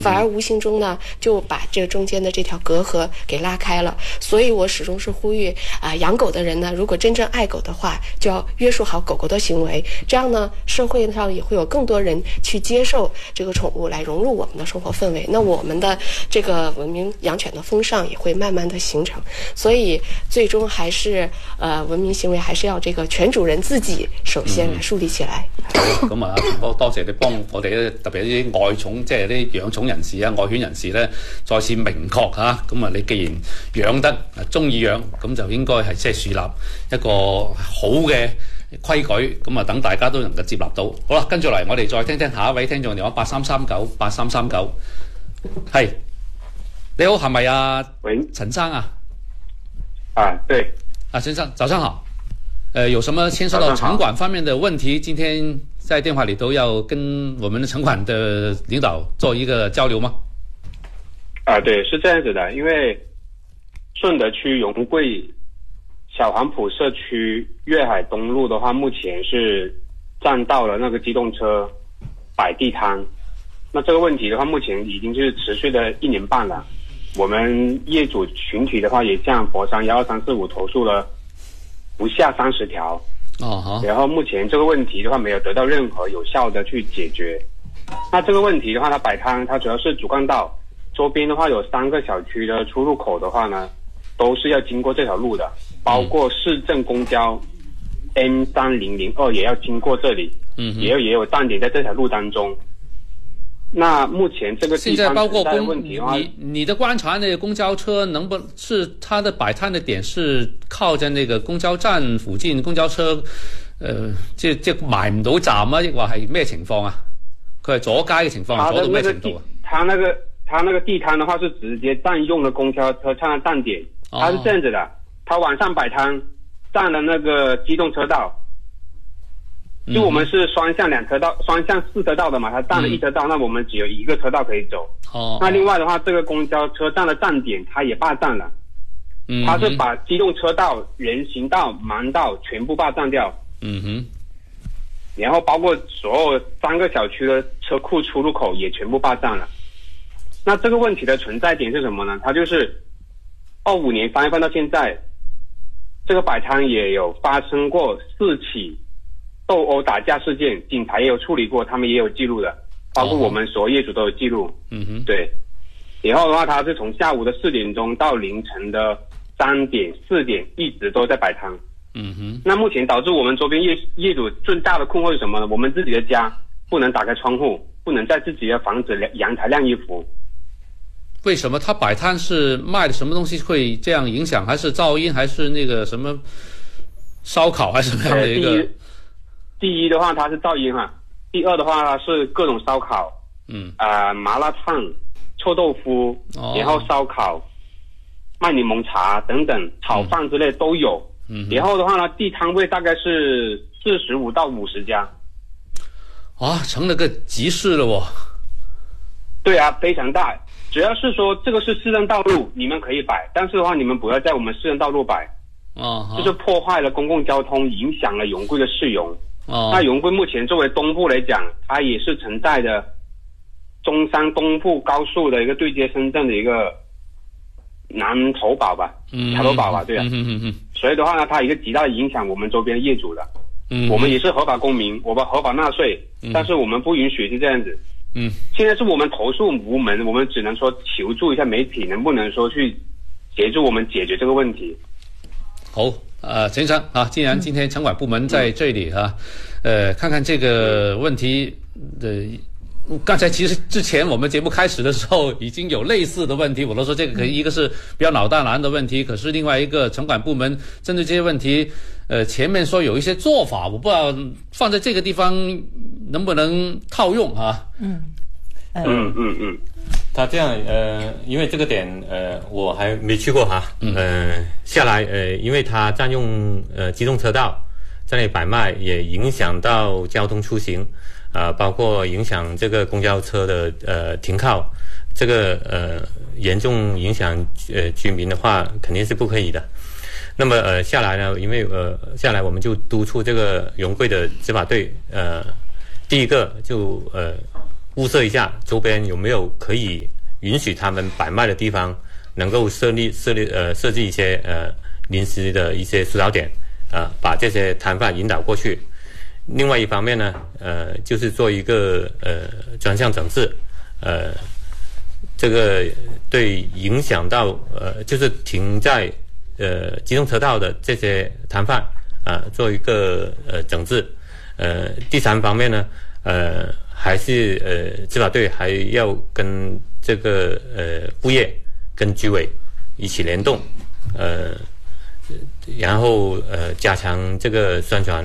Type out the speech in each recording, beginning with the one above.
反而无形中呢就把这中间的这条隔阂给拉开了。所以我始终是呼吁养狗的人呢，如果真正爱狗的话，就要约束好狗狗的行为，这样呢社会上也会有更多人去接受这个宠物，来融入我们的生活氛围，那我们的这个文明养犬的风尚也会慢慢的形成。所以最終還是文明行為還是要這個犬主人自己首先來樹立起來。 咁啊，多謝你幫我哋咧，特別啲愛寵，即係啲養寵人士啊、愛犬人士咧，再次明確嚇。咁啊，你既然養得中意養，咁就應該係即係樹立一個好嘅規矩，咁啊等大家都能夠接納到。好啦，跟住嚟我哋再聽聽下一位聽眾電話8339，係你好，係咪啊？ 喂， 陳生啊？ 對。 先生，早上好。有什麼牽涉到城管方面的問題，今天在電話裏都要跟我們的城管的領導做一個交流嗎？ 對，是這樣子的，因為順德區永貴小黃埔社區粵海東路的話，目前是占到了那個機動車擺地攤，那這個問題的話，目前已經是持續了1年半了。我們業主群體的話，也向佛山12345投訴了不下30條，然後目前這個問題的話沒有得到任何有效的去解決。那這個問題的話，它擺攤，它主要是主幹道周邊的話有3個小區的出入口的話呢，都是要經過這條路的，包括市政公交 M3002 也要經過這裡，也有站點在這條路當中。那目前這個地方存在的問題的話， 你的觀察，那個公交車能不是它的擺攤的點是靠在那個公交站附近，公交車即埋唔到站啊，抑或係咩情況啊？佢係阻街嘅情況，阻到咩程度啊？ 它那個地攤的話是直接佔用了公交車站的站點，它是這樣子的，它晚上擺攤佔了那個機動車道。就我們是雙向2車道、雙向4車道的嘛，它佔了1車道，那我們只有1個車道可以走。那另外的話，這個公交車站的站點，它也霸佔了。它是把機動車道、人行道、盲道全部霸佔掉。然後包括所有3個小區的車庫出入口也全部霸佔了。那這個問題的存在點是什麼呢？它就是25年3月份到現在，這個擺攤也有發生過4起鬥毆打架事件，警察也有處理過，他們也有記錄的，包括我們所有業主都有記錄。對。然後的話，他是從下午的4點鐘到凌晨的3點、4點，一直都在擺攤。那目前導致我們周邊業主最大的困惑是什麼呢？我們自己的家不能打開窗戶，不能在自己的房子陽台晾衣服。 為什麼他擺攤是賣的什麼東西會這樣影響？還是噪音？還是那個什麼燒烤？還是什麼樣的一個？ 第一的話，它是噪音哈；第二的話，它是各種燒烤，麻辣燙、臭豆腐，然後燒烤、賣檸檬茶等等，炒飯之類都有。然後的話呢，地攤位大概是45到50家。 成了個集市了哦。 對啊，非常大。主要是說，這個是市政道路，你們可以擺，但是的話，你們不要在我們市政道路擺，就是破壞了公共交通，影響了永貴的市容。那永貴目前作為東部來講，它也是存在的中山東部高速的一個對接深圳的一個南頭堡吧，橋頭堡吧，對啊。所以的話呢，它一個極大的影響我們周邊的業主的。我們也是合法公民，我們合法納稅，但是我們不允許是這樣子。現在是我們投訴無門，我們只能說求助一下媒體，能不能說去協助我們解決這個問題。 好。陳生既然今天城管部門在這裡看看這個問題剛才其實之前我們節目開始的時候已經有類似的問題，我都說這個可以一個是比較腦大難的問題，可是另外一個城管部門針對這些問題前面說有一些做法，我不知道放在這個地方能不能套用他這樣因為這個點我還沒去過下來因為他佔用機動車道在那裡擺賣，也影響到交通出行包括影響這個公交車的停靠，這個嚴重影響居民的話肯定是不可以的。那麼下來呢，因為下來我們就督促這個永貴的執法隊第一個就物色一下周边有没有可以允许他们摆卖的地方，能够设计一些临时的一些疏导点，把这些摊贩引导过去。另外一方面呢，就是做一个专项整治，这个对影响到就是停在机动车道的这些摊贩做一个整治。第三方面呢，还是执法队还要跟这个物业跟居委一起联动，然后加强这个宣传，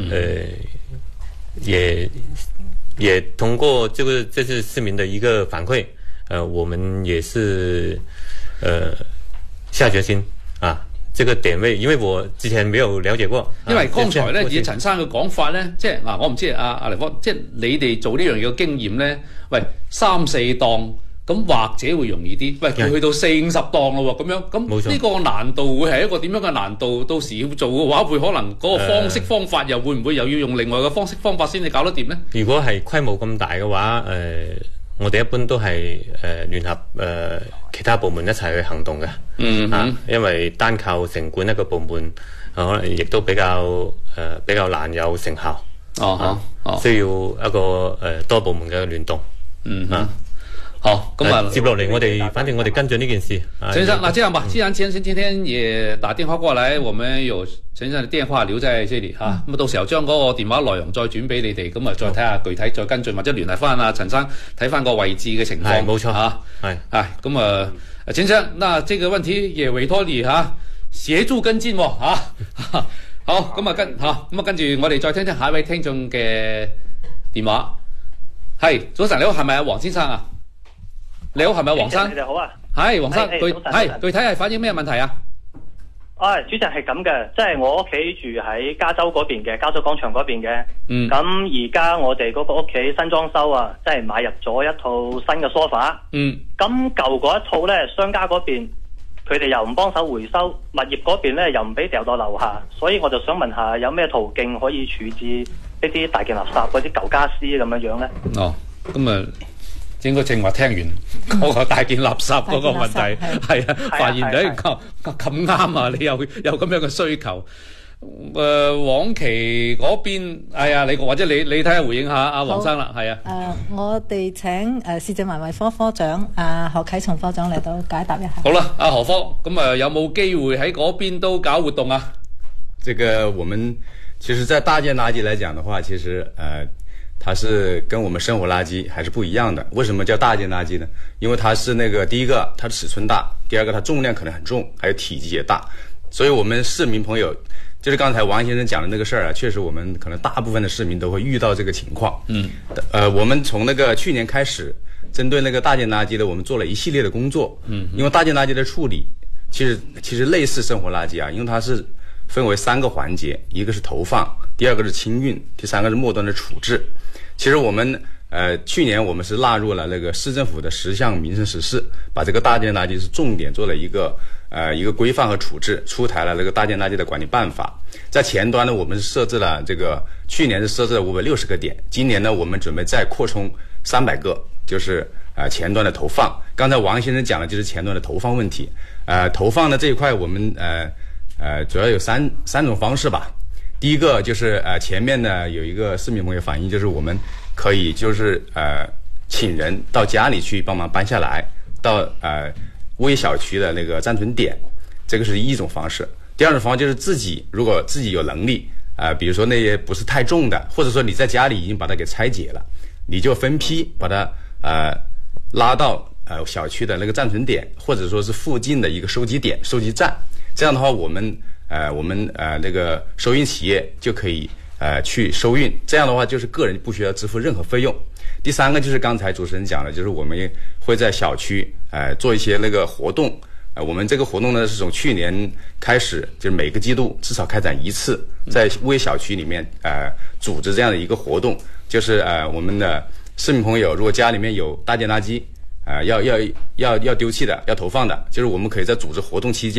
也通过这是市民的一个反馈，我们也是下決心這個點位，因為我之前沒有了解過。 因為剛才咧，以陳生嘅講法咧，即係我唔知阿黎科，即係你哋做呢樣嘢嘅經驗咧，喂3-4檔咁或者會容易啲，喂佢去到40-50檔咯喎，咁樣咁呢個難度會係一個點樣嘅難度？到時要做嘅話，會可能嗰個方式方法又會唔會又要用另外嘅方式方法先至搞得掂咧？ 如果係規模咁大嘅話，我哋一般都係聯合其他部門一齊去行動嘅，因為單靠城管一個部門，可能亦都比較難有成效。需要一個多部門嘅聯動。 好，咁接落嚟反正我哋跟進呢件事。 陳生，那這樣吧，既然先生今天也打電話過來，我們有陳生嘅電話留在這裡嚇，咁到時候將嗰個電話內容再轉俾你哋，咁啊再睇下具體再跟進或者聯繫翻阿陳生睇翻個位置嘅情況。 冇錯嚇，咁啊，陳生，那這個問題也委託你協助跟進喎好，咁啊跟住我哋再聽聽下一位聽眾嘅電話。係，早晨你好，係咪黃先生啊？你好，係咪黃生？ 你哋好啊。 係黃生，具體係反映咩問題啊？ 主席係咁嘅，即係我屋企住喺加州嗰邊嘅，加州廣場嗰邊嘅。咁而家我哋嗰個屋企新裝修啊，即係買入咗一套新嘅梳化。咁舊嗰一套呢，商家嗰邊佢哋又唔幫手回收，物業嗰邊呢又唔俾掉到樓下，所以我就想問下有咩途徑可以處置呢啲大件垃圾嗰啲舊家私咁樣呢？ 咁啊。應該正話聽完嗰個大件垃圾嗰個問題，係發現咁啱啊！你有咁樣嘅需求，黃岐嗰邊係啊，你或者你睇下回應下阿黃生啦，係啊。 我哋請市政環衛科科長何啟松科長嚟到解答一下。 好啦，阿何科，咁有冇機會喺嗰邊都搞活動啊？ 這個我們其實在大件垃圾來講的話，其實它是跟我們生活垃圾還是不一樣的。為什麼叫大件垃圾呢？因為它是第一個它尺寸大，第二個它重量可能很重，還有體積也大。所以我們市民朋友，就是剛才王先生講的那個事兒確實我們可能大部分的市民都會遇到這個情況。我們從去年開始，針對那個大件垃圾的，我們做了一系列的工作。因為大件垃圾的處理，其實類似生活垃圾因為它是分為3個環節，一個是投放，第二個是清運，第三個是末端的處置。其實我們去年我們是納入了那個市政府的10項民生實事，把這個大件垃圾是重點做了一個規範和處置，出台了那個大件垃圾的管理辦法。在前端呢，我們是設置了去年是設置了560個點，今年呢我們準備再擴充300個，就是前端的投放。剛才王先生講的就是前端的投放問題。投放的這一塊我們主要有三種方式吧。第一個就是前面呢有一個市民朋友反映，就是我們可以就是請人到家裡去幫忙搬下來，到物業小區的那個暫存點，這個是一種方式。第二種方式就是如果自己有能力比如說那些不是太重的，或者說你在家裡已經把它給拆解了，你就分批把它拉到小區的那個暫存點，或者說是附近的一個收集點、收集站。這樣的話我們那個收運企業就可以去收運，這樣的話就是個人不需要支付任何費用。第三個就是剛才主持人講的，就是我們會在小區做一些那個活動。我們這個活動呢是從去年開始，就是每個季度至少開展一次，在物業小區裡面組織這樣的一個活動，就是我們的市民朋友如果家裡面有大件垃圾要丟棄的、要投放的，就是我們可以在組織活動期間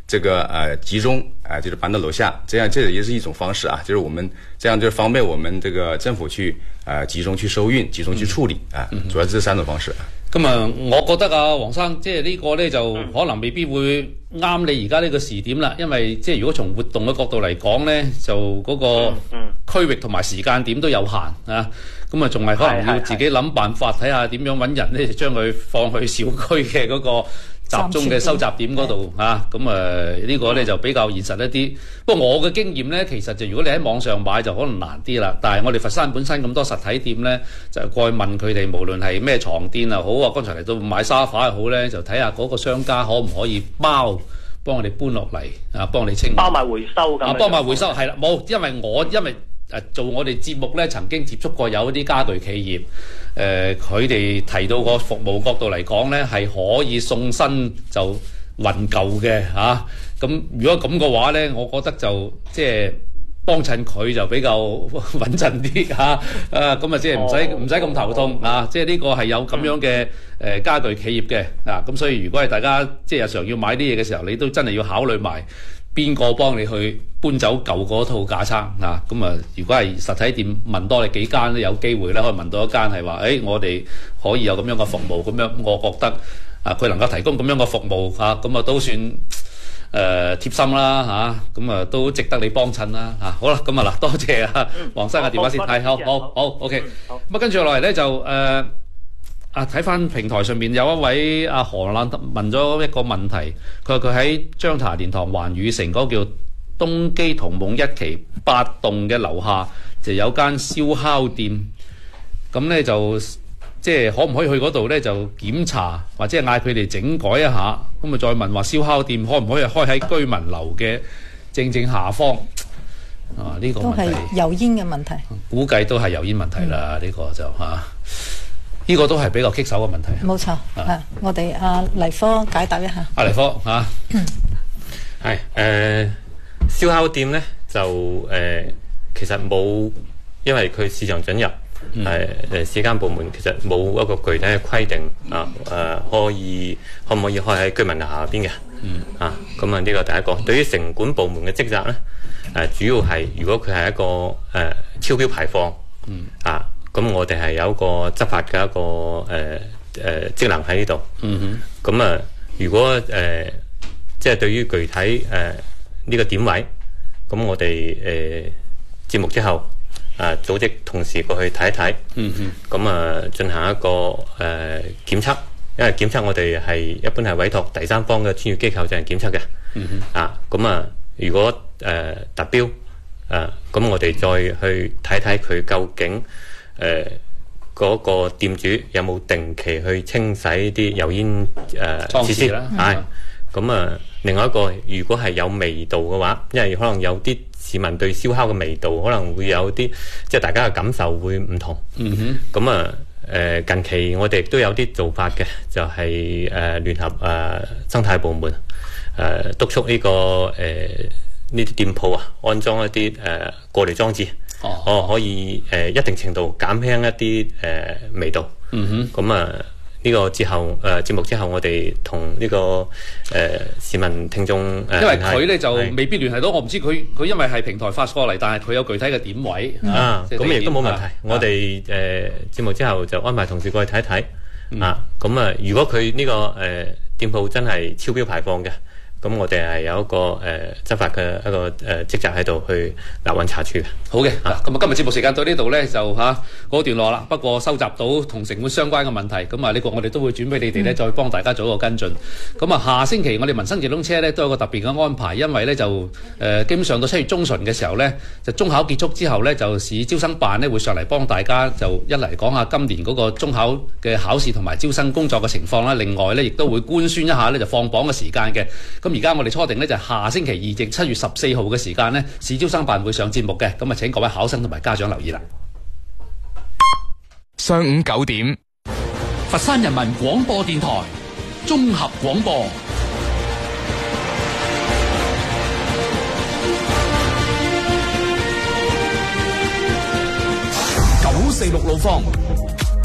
这个集中就是搬到楼下，这也是一种方式啊，就是我们这样就方便我们这个政府去集中去收运、集中去处理主要是这3種方式。 咁啊，我覺得啊，黃生即係呢個咧就可能未必會啱你而家呢個時點啦，因為即係如果從活動嘅角度嚟講咧，就嗰個區域同埋時間點都有限啊，咁啊仲係可能要自己諗辦法睇下點樣揾人咧，就將佢放去小區嘅嗰個集中嘅收集點嗰度咁呢個咧就比較現實一啲。不過我嘅經驗咧，其實就如果你喺網上買就可能難啲啦。但係我哋佛山本身咁多實體店咧，就過去問佢哋，無論係咩床墊又好啊，剛才嚟到買沙發又好咧，就睇下嗰個商家可唔可以幫我哋搬落嚟幫你清， 包埋回收咁。 幫埋回收係啦，冇，因為做我哋節目咧，曾經接觸過有一啲家具企業，佢哋提到個服務角度嚟講咧，係可以送新就運舊嘅咁如果咁嘅話咧，我覺得就即係幫襯佢就比較穩陣啲咁啊即係唔使咁頭痛即係呢個係有咁樣嘅家具企業嘅咁所以如果係大家即係日常要買啲嘢嘅時候，你都真係要考慮埋邊個幫你去搬走舊嗰套架撐咁啊！如果係實體店問多你幾間都有機會咧，可以問到一間係話，我哋可以有咁樣嘅服務，咁樣我覺得佢能夠提供咁樣嘅服務咁都算貼心啦咁啊都值得你幫襯啦好啦，咁啊嗱，多謝黃生嘅電話先，係好 OK。咁跟住落嚟咧就睇翻平台上面有一位何蘭問咗一個問題，佢話佢喺張茶蓮塘環宇城嗰個叫東基同夢1期8棟嘅樓下就有間燒烤店，咁咧就即係可唔可以去嗰度咧就檢查或者嗌佢哋整改一下，咁啊再問話燒烤店可唔可以開喺居民樓嘅正下方呢個問題都係油煙嘅問題， 估計都係油煙問題啦，呢個就呢個都係比較棘手嘅問題。 冇錯，我哋黎科解答一下。 黎科係燒烤店咧就其實冇，因為佢市場准入市監部門其實冇一個具體嘅規定可唔可以開喺居民樓下邊嘅咁啊呢個第一個。對於城管部門嘅職責咧主要係如果佢係一個超標排放咁我哋係有一個執法嘅一個職能喺呢度。咁啊，如果即係對於具體呢個點位，咁我哋節目之後組織同事過去睇一睇。咁啊，進行一個檢測，因為檢測我哋係一般係委託第三方嘅專業機構進行檢測嘅。咁啊，如果達標咁我哋再去睇睇佢究竟嗰個店主有冇定期去清洗啲油煙設施啦？咁啊，另外一個如果係有味道嘅話，因為可能有啲市民對燒烤嘅味道可能會有啲即係大家嘅感受會唔同。咁啊近期我哋亦都有啲做法嘅，就係聯合生態部門督促呢個呢啲店鋪安裝一啲過濾裝置。可以一定程度減輕一啲味道。咁啊呢個之後節目之後，我哋同呢個市民聽眾因為佢咧就未必聯繫到，我唔知佢因為係平台發過嚟，但係佢有具體嘅點位咁亦都冇問題。我哋節目之後就安排同事過去睇一睇咁啊，如果佢呢個店鋪真係超標排放嘅，咁我哋係有一個執法嘅一個職責喺度去立案查處嘅。好嘅，咁啊今日節目時間到呢度咧就嗰段落啦。不過收集到同城管相關嘅問題，咁啊呢個我哋都會轉俾你哋咧，再幫大家做一個跟進。咁啊下星期我哋民生電動車咧都有個特別嘅安排，因為咧就基本上到7月中旬嘅時候咧，就中考結束之後咧，就市招生辦咧會上嚟幫大家就一嚟講下今年嗰個中考嘅考試同埋招生工作嘅情況啦。另外咧亦都會官宣一下咧就放榜嘅時間嘅。咁而家我哋初定咧就下星期2即7月14號嘅時間咧，市招生辦會上節目嘅，咁啊請各位考生同埋家長留意啦。 上午9點， 佛山人民廣播電台綜合廣播。946路況。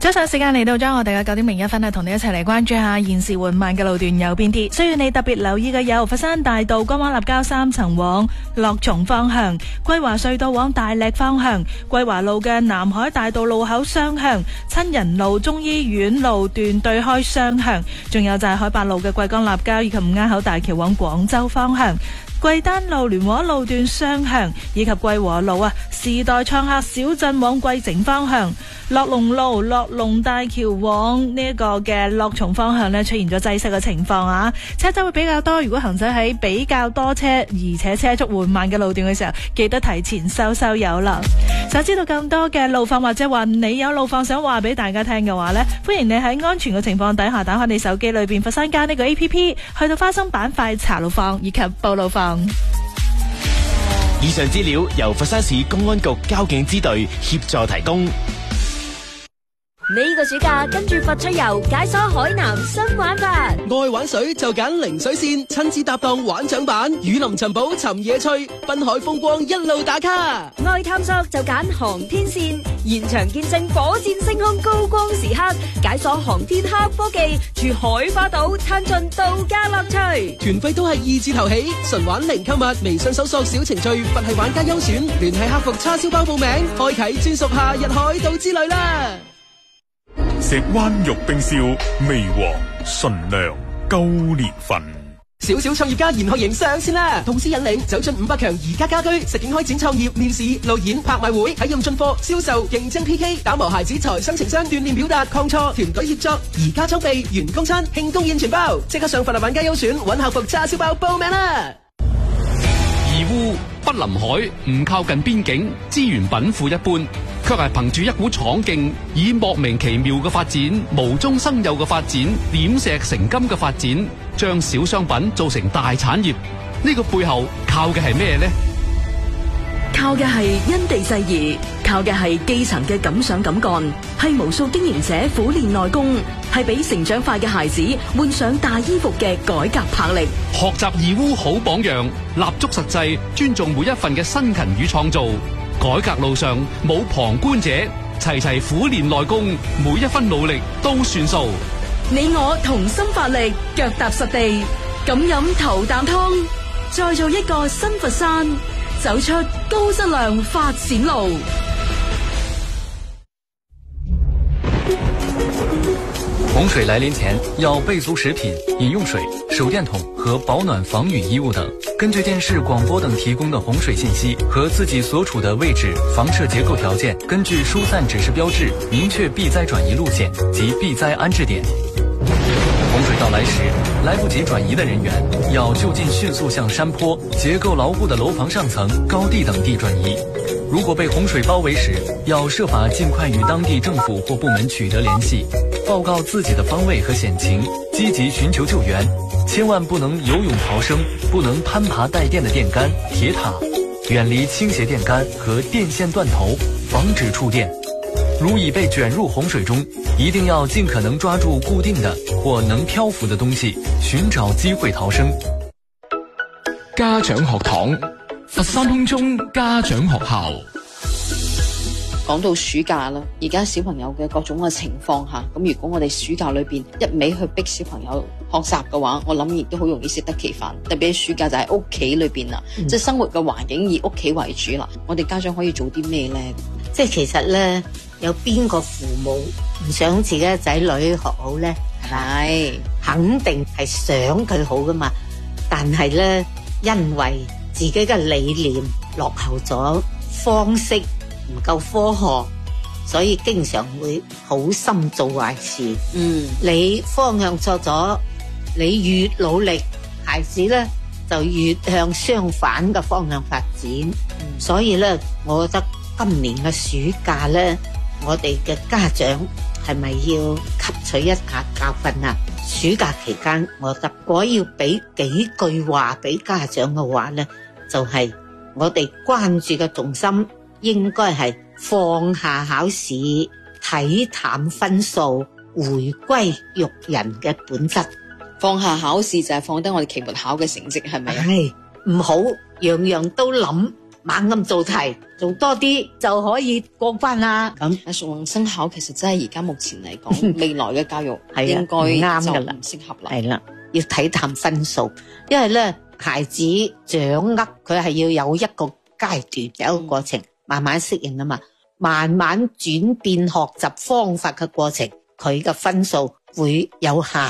早上時間嚟到咗我哋嘅9:01，同你一齊嚟關注下現時緩慢嘅路段有邊啲。需要你特別留意嘅有佛山大道江灣立交3層往樂松方向、桂華隧道往大瀝方向、桂華路嘅南海大道路口雙向、親仁路中醫院路段對開雙向，仲有就係海八路嘅桂江立交以及五鴉口大橋往廣州方向。桂丹路聯和路段雙向，以及桂和路時代創客小鎮往桂城方向，樂龍路樂龍大橋往呢一個嘅樂松方向呢，出現咗擠塞嘅情況啊，車走會比較多。如果行駛喺比較多車而且車速緩慢嘅路段嘅時候，記得提前收油啦。想知道更多嘅路況或者話你有路況想話俾大家聽嘅話呢，歡迎你喺安全嘅情況底下打開你手機裏邊佛山街呢個 APP， 去到花生板塊查路況以及報路況。 以上資料由佛山市公安局交警支隊協助提供。 呢個暑假跟住佛出遊解鎖海南新玩法， 愛玩水就揀零水線，親子搭檔玩槳板，雨林尋寶尋野趣，濱海風光一路打卡。 愛探索就揀航天線，現場見證火箭升空高光時刻，解鎖航天黑科技，住海花島探盡度假樂趣。 團費都係2字頭起，純玩零購物，微信搜索小程序佛系玩家優選，聯繫客服叉燒包報名，開啟專屬夏日海島之旅啦。 石灣玉冰燒，味和純良高年份。 小小創業家研學營上線啦！同時引領走進500強宜家家居，實景開展創業面試、路演、拍賣會，體驗進貨、銷售、競爭 PK， 打磨孩子財商情商，鍛鍊表達、抗挫、團隊協作，宜家裝備、員工餐、慶功宴全包。即刻上佛系玩家優選揾客服叉燒包報名啦！ 義烏不臨海，唔靠近邊境，資源稟賦一般，卻係憑住一股闖勁，以莫名其妙嘅發展、無中生有嘅發展、點石成金嘅發展，將小商品做成大產業。呢個背後靠嘅係咩呢？ 靠嘅係因地制宜，靠嘅係基層嘅敢想敢幹，係無數經營者苦練內功，係俾成長快嘅孩子換上大衣服嘅改革魄力。 學習義烏好榜樣，立足實際，尊重每一份嘅辛勤與創造。改革路上冇旁觀者，齊齊苦練內功，每一分努力都算數。 你我同心發力，腳踏實地，敢飲頭啖湯，再做一個新佛山，走出高質量發展路。 洪水来临前要备足食品、饮用水、手电筒和保暖防雨衣物等。根据电视、广播等提供的洪水信息和自己所处的位置、房舍结构条件，根据疏散指示标志明确避灾转移路线及避灾安置点。洪水到来时，来不及转移的人员要就近迅速向山坡、结构牢固的楼房上层、高地等地转移。如果被洪水包围时，要设法尽快与当地政府或部门取得联系，报告自己的方位和险情，积极寻求救援。千万不能游泳逃生，不能攀爬带电的电杆、铁塔，远离倾斜电杆和电线断头，防止触电。如已被卷入洪水中，一定要尽可能抓住固定的或能漂浮的东西，寻找機會逃生。 家長學堂，佛山空中家長學校。 講到暑假啦，而家小朋友嘅各種嘅情況下，咁如果我哋暑假裏邊一味去逼小朋友學習嘅話，我諗亦都好容易適得其反。特別暑假就喺屋企裏邊啦，即係生活嘅環境以屋企為主啦。我哋家長可以做啲咩呢？ 即係其實咧，有邊個父母唔想自己嘅仔女學好呢？係肯定係想佢好噶嘛，但係咧因為自己嘅理念落後咗，方式唔夠科學，所以經常會好心做壞事。你方向錯咗，你越努力，孩子咧就越向相反嘅方向發展。所以咧，我覺得今年嘅暑假咧，我哋嘅家長係咪要吸取一下教訓啊？暑假期間，我覺得如果要俾幾句話俾家長嘅話咧，就係我哋關注嘅重心應該係放下考試，睇淡分數，回歸育人嘅本質。 放下考試就係放低我哋期末考嘅成績，係咪啊？ 係唔好樣樣都諗猛咁做題，做多啲就可以過關啦。咁屬龍生考其實真係而家目前嚟講，未來嘅教育應該啱噶啦， 唔適合啦。 係啦，要睇淡分數，因為咧孩子掌握佢係要有一個階段，有一個過程，慢慢適應啊嘛，慢慢轉變學習方法嘅過程，佢嘅分數會有下